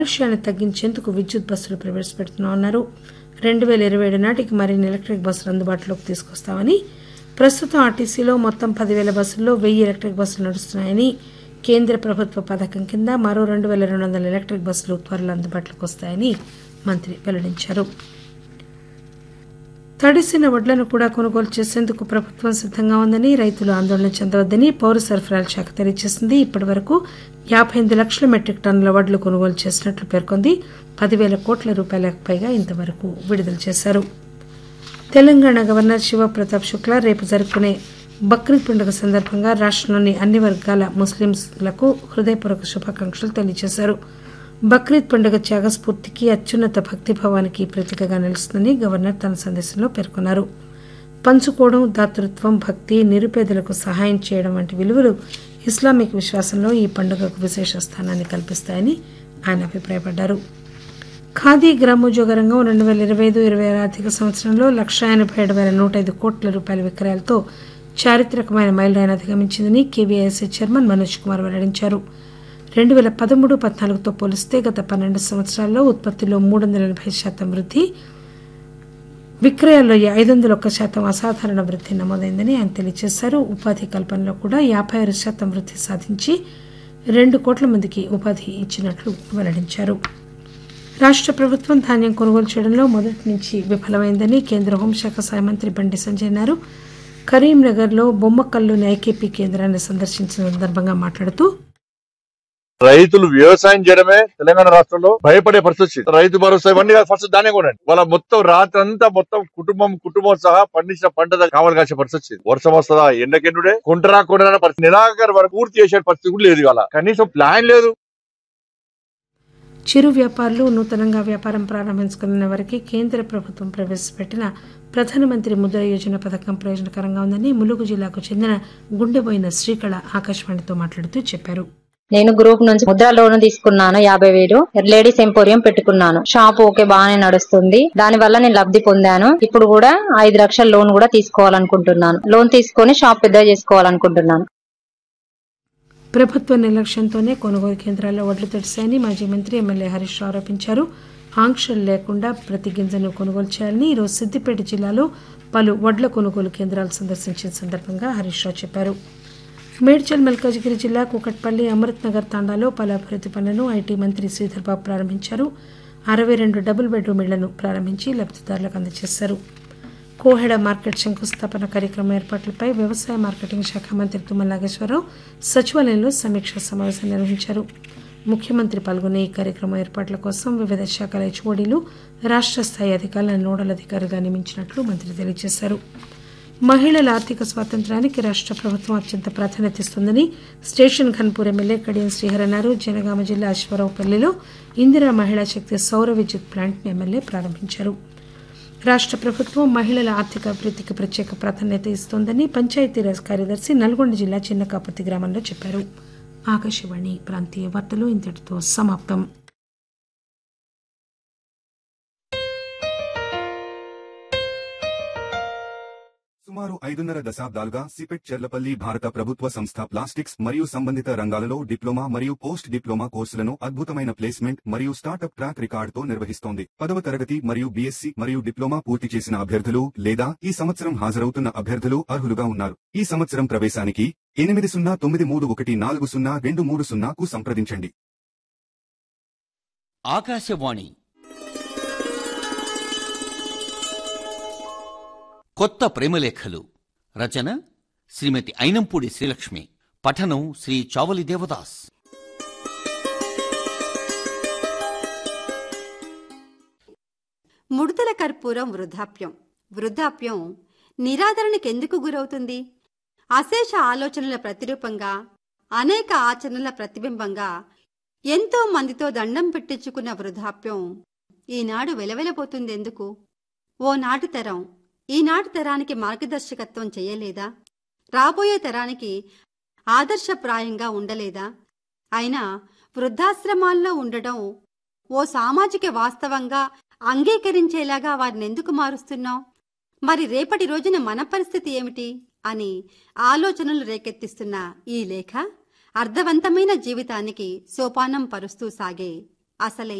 కాలుష్యాన్ని తగ్గించేందుకు విద్యుత్ బస్సులు ప్రవేశపెడుతున్నామన్నారు. 2027 నాటికి మరిన్ని ఎలక్టిక్ బస్సులు అందుబాటులోకి తీసుకొస్తామని, ప్రస్తుతం ఆర్టీసీలో మొత్తం 10,000 బస్సుల్లో 1,000 ఎలక్టిక్ బస్సులు నడుస్తున్నాయని, కేంద్ర ప్రభుత్వ పథకం కింద మరో 2,200 ఎలక్టిక్ బస్సులు త్వరలో అందుబాటులోకి వస్తాయని మంత్రి వెల్లడించారు. తడిసిన వడ్లను కూడా కొనుగోలు చేసేందుకు ప్రభుత్వం సిద్దంగా ఉందని, రైతులు ఆందోళన చెందవద్దని పౌర సరఫరాల శాఖ తెలియజేసింది. ఇప్పటి వరకు 58 లక్షల మెట్రిక్ టన్నుల వడ్లు కొనుగోలు చేసినట్లు పేర్కొంది. 10,000 కోట్ల రూపాయలకు పైగా ఇంతవరకు విడుదల చేశారు. తెలంగాణ గవర్నర్ శివప్రతాప్ శుక్లా రేపు జరుపుకునే బక్రీద్ పండుగ సందర్భంగా రాష్టంలోని అన్ని వర్గాల ముస్లింలకు హృదయపూర్వక శుభాకాంక్షలు తెలియజేశారు. బక్రీద్ పండుగ త్యాగస్ఫూర్తికి, అత్యున్నత భక్తిభావానికి ప్రతీకగా నిలుస్తుందని గవర్నర్ తన సందేశంలో పేర్కొన్నారు. పంచుకోవడం, దాతృత్వం, భక్తి, నిరుపేదలకు సహాయం చేయడం వంటి విలువలు ఇస్లామిక్ విశ్వాసంలో ఈ పండుగకు విశేష స్థానాన్ని కల్పిస్తాయని ఆయన అభిప్రాయపడ్డారు. ఖాదీ గ్రామోద్యోగ రంగం 2025-26 ఆర్థిక సంవత్సరంలో 1,87,105 కోట్ల రూపాయల విక్రయాలతో చారిత్రకమైన మైలురాయిని అధిగమించిందని కేవీఐసీ చైర్మన్ మనోజ్ కుమార్ వెల్లడించారు. 2013-14తో పోలిస్తే గత 12 సంవత్సరాల్లో ఉత్పత్తిలో 380% వృద్ధి, విక్రయాల్లో 501% అసాధారణ వృద్ధి నమోదైందని ఆయన తెలియజేశారు. ఉపాధి కల్పనలో కూడా 56% వృద్ధి సాధించి 2 కోట్ల మందికి ఉపాధి ఇచ్చినట్లు వెల్లడించారు. రాష్ట ప్రభుత్వం ధాన్యం కొనుగోలు చేయడంలో మొదటి నుంచి విఫలమైందని కేంద్ర హోంశాఖ సహాయ మంత్రి బండి సంజయ్ అన్నారు. కరీంనగర్లో బొమ్మకల్లోని ఐకేపీ కేంద్రాన్ని సందర్శించిన సందర్భంగా మాట్లాడుతూ, రైతులు వ్యవసాయం చేయడమే తెలంగాణ రాష్ట్రంలో భయపడే పరిస్థితి వచ్చింది. రైతు భరోసా ఇవన్నీ ఫస్ట్ ధాన్యం కొనండి, వాళ్ళ మొత్తం రాత్రి అంతా మొత్తం కుటుంబం సహా పండించిన పంట కావాలి కాసే పరిస్థితి వచ్చింది. వర్షం వస్తుందా, ఎండకెండుడే, కొంటరా పరిస్థితి, నిరాకరణ వరకు పూర్తి చేసే పరిస్థితి కూడా లేదు. ఇవాళ కనీసం ప్లాన్ లేదు. చిరు వ్యాపారులు, నూతనంగా వ్యాపారం ప్రారంభించుకున్న వారికి కేంద్ర ప్రభుత్వం ప్రవేశపెట్టిన ప్రధానమంత్రి ముద్ర యోజన పథకం ప్రయోజనకరంగా ఉందని ములుగు జిల్లాకు చెందిన గుండెబోయిన శ్రీకళ ఆకాశవాణితో మాట్లాడుతూ చెప్పారు. నేను గ్రూప్ నుంచి ముద్ర లోన్ తీసుకున్నాను. 50,000 లేడీస్ ఎంపోరియం పెట్టుకున్నాను. షాప్ ఓకే బాగానే నడుస్తుంది. దాని వల్ల నేను లబ్ధి పొందాను. ఇప్పుడు కూడా 5 లక్షల లోన్ కూడా తీసుకోవాలనుకుంటున్నాను. లోన్ తీసుకొని షాప్ పెద్ద చేసుకోవాలనుకుంటున్నాను. ప్రభుత్వ నిర్లక్ష్యంతోనే కొనుగోలు కేంద్రాల్లో వడ్లు తడిశాయని మాజీ మంత్రి ఎమ్మెల్యే హరీష్ రావు ఆరోపించారు. ఆంక్షలు లేకుండా ప్రతి గింజను కొనుగోలు చేయాలని ఈరోజు సిద్దిపేట జిల్లాలో పలు వడ్ల కొనుగోలు కేంద్రాలు సందర్శించిన సందర్భంగా హరీష్ రావు చెప్పారు. మేడ్చల్ మల్కాజిగిరి జిల్లా కూకట్పల్లి, అమృత్ నగర్ తాండాలో పలు అభివృద్ది పనులను ఐటీ మంత్రి శ్రీధర్బాబు ప్రారంభించారు. 62 డబుల్ బెడ్రూమ్ ఇళ్లను ప్రారంభించి లబ్దిదారులకు అందజేశారు. కోహెడ మార్కెట్ శంకుస్థాపన కార్యక్రమం ఏర్పాట్లపై వ్యవసాయ మార్కెటింగ్ శాఖ మంత్రి తుమ్మల నాగేశ్వరరావు సచివాలయంలో సమీక్షా సమావేశం నిర్వహించారు. ముఖ్యమంత్రి పాల్గొనే ఈ కార్యక్రమం ఏర్పాట్ల కోసం వివిధ శాఖల హెచ్ఓడీలు, రాష్ట్ర స్థాయి అధికారులను నోడల్ అధికారులుగా నియమించినట్లు మంత్రి తెలియజేశారు. మహిళల ఆర్థిక స్వాతంత్ర్యానికి రాష్ట్ర ప్రభుత్వం అత్యంత ప్రాధాన్యత ఇస్తుందని స్టేషన్ ఘన్పూర్ ఎమ్మెల్యే కడియం శ్రీహరి అన్నారు. జనగామ జిల్లా అశ్వారావుపల్లిలో ఇందిరా మహిళా శక్తి సౌర విద్యుత్ ప్లాంట్ను ఎమ్మెల్యే ప్రారంభించారు. రాష్ట్ర ప్రభుత్వం మహిళల ఆర్థిక అభివృద్ధికి ప్రత్యేక ప్రాధాన్యత ఇస్తోందని పంచాయతీరాజ్ కార్యదర్శి నల్గొండ జిల్లా చిన్నకాపతి గ్రామంలో చెప్పారు. ఆకాశవాణి ప్రాంతీయ వార్తలు ఇంతటితో సమాప్తం. సుమారు 5.5 దశాబ్దాలుగా సిపెట్ చెర్లపల్లి భారత ప్రభుత్వ సంస్థ ప్లాస్టిక్స్ మరియు సంబంధిత రంగాలలో డిప్లొమా మరియు పోస్ట్ డిప్లొమా కోర్సులను అద్భుతమైన ప్లేస్మెంట్ మరియు స్టార్టప్ ట్రాక్ రికార్డుతో నిర్వహిస్తోంది. 10వ తరగతి మరియు బీఎస్సీ మరియు డిప్లొమా పూర్తి చేసిన అభ్యర్థులు లేదా ఈ సంవత్సరం హాజరవుతున్న అభ్యర్థులు అర్హులుగా ఉన్నారు. ఈ సంవత్సరం ప్రవేశానికి 809331402330కు సంప్రదించండి. ఆకాశవాణి కొత్త ప్రేమలేఖలు. రచన శ్రీమతి అయినంపూడి శ్రీలక్ష్మి. పఠనం శ్రీ చావలి దేవదాస్. ముడతల కర్పూరం వృద్ధాప్యం నిరాదరణకెందుకు గురవుతుంది? అశేష ఆలోచనల ప్రతిరూపంగా, అనేక ఆచరణల ప్రతిబింబంగా ఎంతో మందితో దండం పెట్టించుకున్న వృద్ధాప్యం ఈనాడు వెలవెలబోతుందెందుకు? ఓనాటి తరం ఈనాటి తరానికి మార్గదర్శకత్వం చేయలేదా? రాబోయే తరానికి ఆదర్శప్రాయంగా ఉండలేదా? అయినా వృద్ధాశ్రమాల్లో ఉండడం ఓ సామాజిక వాస్తవంగా అంగీకరించేలాగా వారినెందుకు మారుస్తున్నాం? మరి రేపటి రోజున మన పరిస్థితి ఏమిటి అని ఆలోచనలు రేకెత్తిస్తున్న ఈ లేఖ అర్థవంతమైన జీవితానికి సోపానం పరుస్తూ సాగే అసలే